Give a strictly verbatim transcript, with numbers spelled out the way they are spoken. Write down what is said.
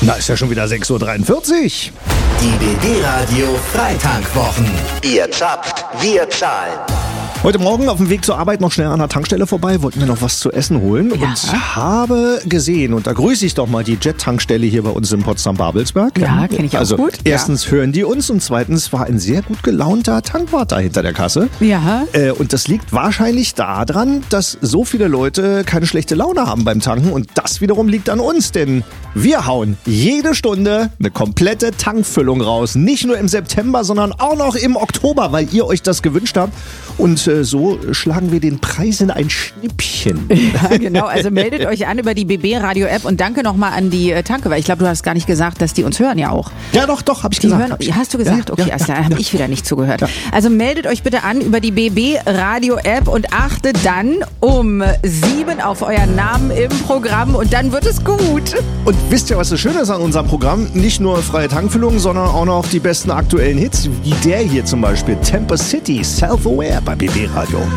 Na, ist ja schon wieder sechs Uhr dreiundvierzig. Die B B-Radio Freitankwwochen. Ihr zapft, wir zahlen. Heute Morgen auf dem Weg zur Arbeit noch schnell an der Tankstelle vorbei, wollten wir noch was zu essen holen Ja. und habe gesehen, und da grüße ich doch mal die Jet-Tankstelle hier bei uns in Potsdam-Babelsberg. Ja, kenn ich auch also, gut. erstens hören die uns und zweitens war ein sehr gut gelaunter Tankwart da hinter der Kasse. Ja. Äh, und das liegt wahrscheinlich daran, dass so viele Leute keine schlechte Laune haben beim Tanken und das wiederum liegt an uns, denn wir hauen jede Stunde eine komplette Tankfüllung raus. Nicht nur im September, sondern auch noch im Oktober, weil ihr euch das gewünscht habt. Und äh, so schlagen wir den Preis in ein Schnippchen. Ja, genau. Also meldet euch an über die B B-Radio-App und danke nochmal an die äh, Tanke, weil ich glaube, du hast gar nicht gesagt, dass die uns hören ja auch. Ja, doch, doch, habe ich Die gesagt. hören, hab ich. hast du gesagt? Ja, Okay, ja, also da ja, habe ja. ich wieder nicht zugehört. Ja. Also meldet euch bitte an über die B B-Radio-App und achtet dann um sieben auf euren Namen im Programm und dann wird es gut. Und wisst ihr, was das Schöne ist an unserem Programm? Nicht nur freie Tankfüllung, sondern auch noch die besten aktuellen Hits, wie der hier zum Beispiel. Temper City, Self-Aware bei B B Radio.